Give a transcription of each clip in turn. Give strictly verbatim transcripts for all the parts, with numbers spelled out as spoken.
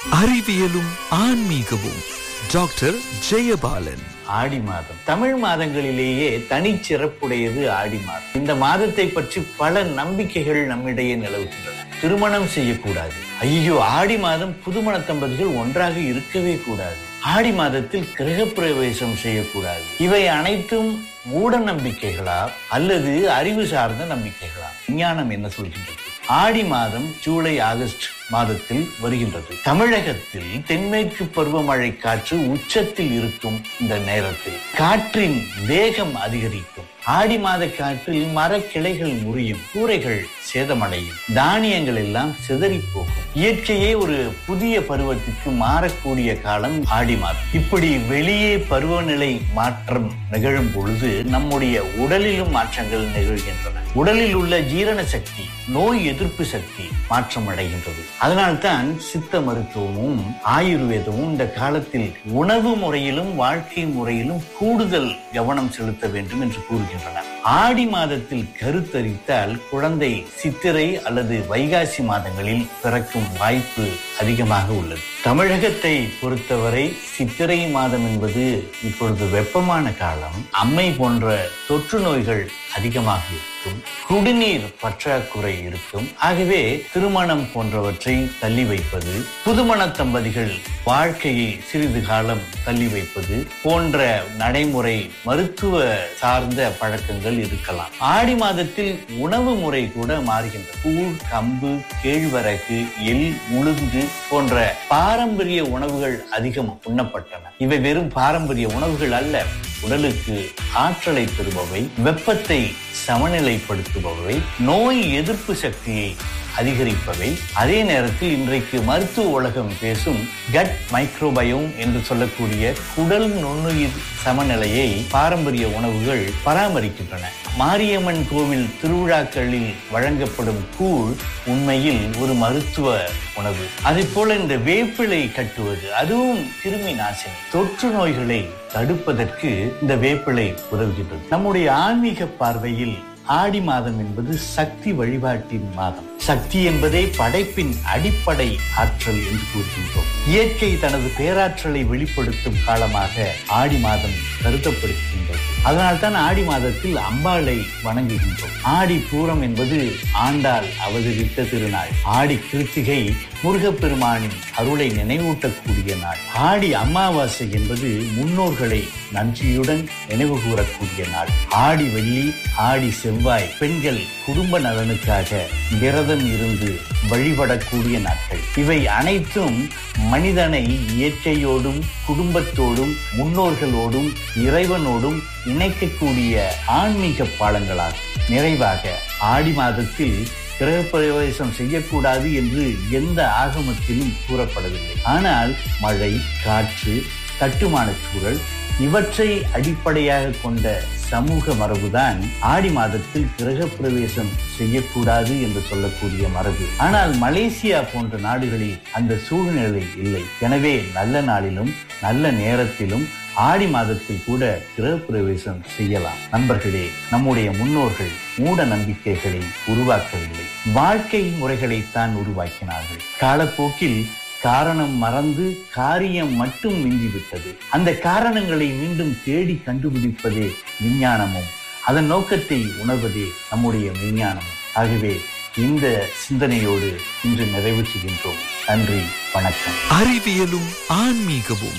அறிவியலும் ஆன்மீகமும் டாக்டர் ஜெயபாலன். ஆடி மாதம் தமிழ் மாதங்களிலேயே தனிச்சிறப்புடையது ஆடி மாதம். இந்த மாதத்தை பற்றி பல நம்பிக்கைகள் நம்மிடையே நிலவுகின்றன. திருமணம் செய்யக்கூடாது, ஐயோ ஆடி மாதம் புதுமண தம்பதிகள் ஒன்றாக இருக்கவே கூடாது, ஆடி மாதத்தில் கிரகப்பிரவேசம் செய்யக்கூடாது. இவை அனைத்தும் மூட நம்பிக்கைகளா அல்லது அறிவு சார்ந்த நம்பிக்கைகளா? விஞ்ஞானம் என்ன சொல்கின்றது? ஆடி மாதம் ஜூலை ஆகஸ்ட் மாதத்தில் வருகின்றது. தமிழகத்தில் தென்மேற்கு பருவமழை காற்று உச்சத்தில் இருக்கும் இந்த நேரத்தில் காற்றின் வேகம் அதிகரிக்கும். ஆடி மாத காற்றில் மரக்கிளைகள் முறியும், கூரைகள் சேதமடையும், தானியங்கள் எல்லாம் சிதறி போகும். இயற்கையே ஒரு புதிய பருவத்துக்கு மாறக்கூடிய காலம் ஆடி மாதம். இப்படி வெளியே பருவநிலை மாற்றம் நிகழும் பொழுது நம்முடைய உடலிலும் மாற்றங்கள் நிகழ்கின்றன. உடலில் உள்ள ஜீரண சக்தி, நோய் எதிர்ப்பு சக்தி மாற்றம் அடைகின்றது. அதனால்தான் சித்த மருத்துவமும் ஆயுர்வேதமும் இந்த காலத்தில் உணவு முறையிலும் வாழ்க்கை முறையிலும் கூடுதல் கவனம் செலுத்த வேண்டும் என்று கூறுகின்றன. ஆடி மாதத்தில் கருத்தரித்தால் குழந்தை சித்திரை அல்லது வைகாசி மாதங்களில் பிறக்கும் வாய்ப்பு அதிகமாக உள்ளது. தமிழகத்தை பொறுத்தவரை சித்திரை மாதம் என்பது இப்பொழுது வெப்பமான காலம். அம்மை போன்ற தொற்று நோய்கள் அதிகமாக இருக்கும், குடிநீர் பற்றாக்குறை இருக்கும். ஆகவே திருமணம் போன்றவற்றை தள்ளி வைப்பது, புதுமண தம்பதிகள் வாழ்க்கையை சிறிது காலம் தள்ளி வைப்பது போன்ற நடைமுறை மருத்துவ சார்ந்த பழக்கங்கள் இருக்கலாம். ஆடி மாதத்தில் உணவு முறை கூட மாறுகின்றது. கூழ், கம்பு, கேழ்வரகு, எள், உளுந்து போன்ற பாரம்பரிய உணவுகள் அதிகம் உண்ணப்பட்டன. இவை வெறும் பாரம்பரிய உணவுகள் அல்ல, உடலுக்கு ஆற்றலை தருபவை, வெப்பத்தை சமநிலைப்படுத்துபவை, நோய் எதிர்ப்பு சக்தியை அதிகரிப்பவை. அதே நேரத்தில் இன்றைக்கு மருத்துவ உலகம் பேசும் கட் மைக்ரோபயோம் என்று சொல்லக்கூடிய குடல் நுண்ணுயிர் சமநிலையை பாரம்பரிய உணவுகள் பராமரிக்கின்றன. மாரியம்மன் கோவில் திருவிழாக்களில் வழங்கப்படும் கூழ் உண்மையில் ஒரு மருத்துவ உணவு. அதே போல இந்த வேப்பிலை கட்டுவது, அதுவும் கிருமி நாசினி. தொற்று நோய்களை தடுப்பதற்கு இந்த வேப்பிலை உதவுகின்றது. நம்முடைய ஆன்மீக பார்வையில் ஆடி மாதம் என்பது சக்தி வழிபாட்டின் மாதம். சக்தி என்பதே படைப்பின் அடிப்படை ஆற்றல் என்று கூறுகின்றோம். இயற்கை தனது பேராற்றலை வெளிப்படுத்தும் காலமாக ஆடி மாதம் கருதப்படுகின்றது. அதனால்தான் ஆடி மாதத்தில் அம்பாளை வணங்குகின்றோம். ஆடி பூரம் என்பது ஆண்டாள் அவதரித்த திருநாள். ஆடி கிருத்திகை முருகப்பெருமானின் அருளை நினைவூட்டக்கூடிய நாள். ஆடி அமாவாசை என்பது முன்னோர்களை நன்றியுடன் நினைவு கூறக்கூடிய நாள். ஆடி வெள்ளி, ஆடி செவ்வாய் பெண்கள் குடும்ப நலனுக்காக விரதம் இருந்து வழிபடக்கூடிய நாட்கள். இவை அனைத்தும் மனிதனை இயற்கையோடும் குடும்பத்தோடும் முன்னோர்களோடும் இறைவனோடும் இணைக்கக்கூடிய ஆன்மீக பாடங்களாகும். நிறைவாக ஆடி மாதத்தில் கிரகப்பிரவேசம் செய்யக்கூடாது என்று எந்த ஆகமத்திலும் கூறப்படவில்லை. ஆனால் மழை, காற்று, கட்டுமான சூழல் இவற்றை அடிப்படையாக கொண்ட சமூக மரபுதான் ஆடி மாதத்தில் கிரகப்பிரவேசம் செய்யக்கூடாது என்று சொல்லக்கூடிய மரபு. ஆனால் மலேசியா போன்ற நாடுகளில் அந்த சூழ்நிலை இல்லை. எனவே நல்ல நாளிலும் நல்ல நேரத்திலும் ஆடி மாதத்தில் கூட கிரகப்பிரவேசம் செய்யலாம். நண்பர்களே, நம்முடைய முன்னோர்கள் மூட நம்பிக்கைகளை உருவாக்கவில்லை, வாழ்க்கை முறைகளைத்தான் உருவாக்கினார்கள். காலப்போக்கில் காரணம் மறந்து காரியம் மட்டும் மிஞ்சிவிட்டது. அந்த காரணங்களை மீண்டும் தேடி கண்டுபிடிப்பதே விஞ்ஞானமும், அதன் நோக்கத்தை உணர்வதே நம்முடைய விஞ்ஞானமும். ஆகவே இந்த சிந்தனையோடு இன்று நிறைவு செய்கின்றோம். நன்றி, வணக்கம். அறிவியலும் ஆன்மீகமும்.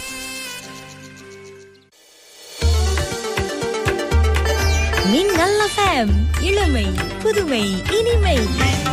மின்னல் எஃப்எம், இளமை புதுமை இனிமை.